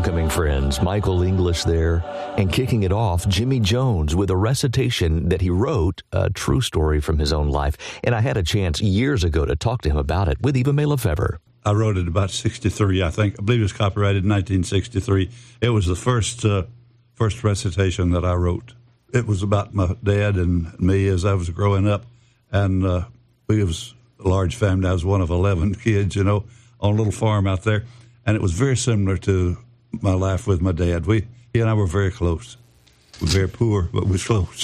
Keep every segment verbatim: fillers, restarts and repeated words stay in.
homecoming friends, Michael English there, and kicking it off, Jimmy Jones with a recitation that he wrote, a true story from his own life. And I had a chance years ago to talk to him about it with Eva May Lefevre. I wrote it about sixty-three, I think. I believe it was copyrighted in nineteen sixty-three. It was the first uh, first recitation that I wrote. It was about my dad and me as I was growing up. And uh, we was a large family. I was one of eleven kids, you know, on a little farm out there. And it was very similar to my life with my dad. We, he and I were very close. We were very poor, but we were close.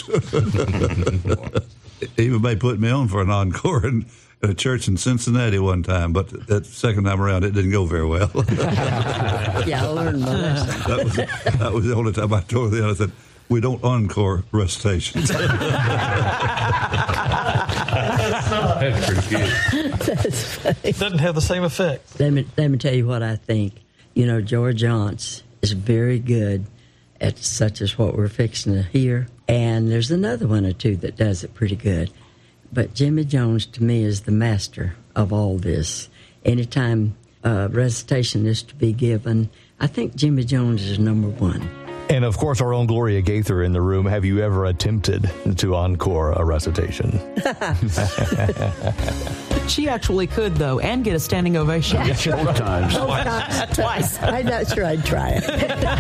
Even may put me on for an encore in, in a church in Cincinnati one time, but that second time around, it didn't go very well. Yeah, I learned my lesson. That was, that was the only time I told the other that we don't encore recitations. That's pretty good. That's funny. Doesn't have the same effect. Let me, let me tell you what I think. You know, George Jones is very good at such as what we're fixing to hear. And there's another one or two that does it pretty good. But Jimmy Jones, to me, is the master of all this. Anytime a recitation is to be given, I think Jimmy Jones is number one. And, of course, our own Gloria Gaither in the room. Have you ever attempted to encore a recitation? She actually could, though, and get a standing ovation. Both times. Twice. I'm not sure I'd try it.